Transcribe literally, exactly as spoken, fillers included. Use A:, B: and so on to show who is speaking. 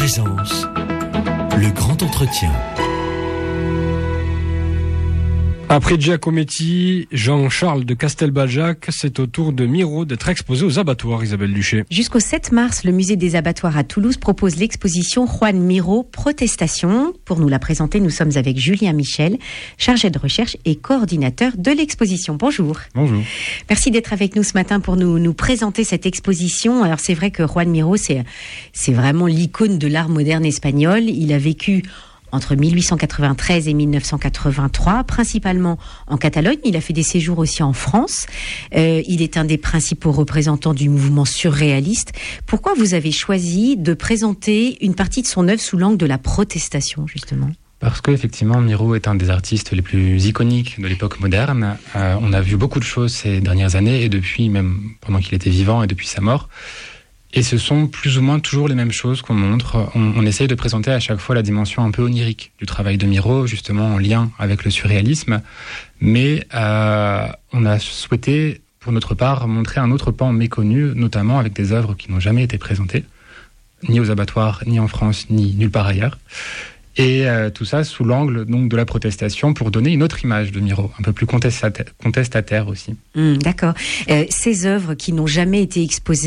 A: Présence, le grand entretien.
B: Après Giacometti, Jean-Charles de Castelbajac, c'est au tour de Miro d'être exposé aux abattoirs, Isabelle Duché.
C: Jusqu'au sept mars, le musée des abattoirs à Toulouse propose l'exposition Juan Miro Protestation. Pour nous la présenter, nous sommes avec Julien Michel, chargé de recherche et coordinateur de l'exposition. Bonjour.
B: Bonjour.
C: Merci d'être avec nous ce matin pour nous, nous présenter cette exposition. Alors c'est vrai que Juan Miro, c'est, c'est vraiment l'icône de l'art moderne espagnol. Il a vécu entre mille huit cent quatre-vingt-treize et mille neuf cent quatre-vingt-trois, principalement en Catalogne. Il a fait des séjours aussi en France. Euh, il est un des principaux représentants du mouvement surréaliste. Pourquoi vous avez choisi de présenter une partie de son œuvre sous l'angle de la protestation, justement ?
D: Parce qu'effectivement, Miro est un des artistes les plus iconiques de l'époque moderne. Euh, on a vu beaucoup de choses ces dernières années, et depuis, même pendant qu'il était vivant et depuis sa mort. Et ce sont plus ou moins toujours les mêmes choses qu'on montre. On, on essaye de présenter à chaque fois la dimension un peu onirique du travail de Miro, justement en lien avec le surréalisme. Mais euh, on a souhaité, pour notre part, montrer un autre pan méconnu, notamment avec des œuvres qui n'ont jamais été présentées, ni aux abattoirs, ni en France, ni nulle part ailleurs. Et euh, tout ça sous l'angle donc de la protestation, pour donner une autre image de Miro, un peu plus contestataire, contestataire aussi.
C: Mmh, d'accord. Euh, ces œuvres qui n'ont jamais été exposées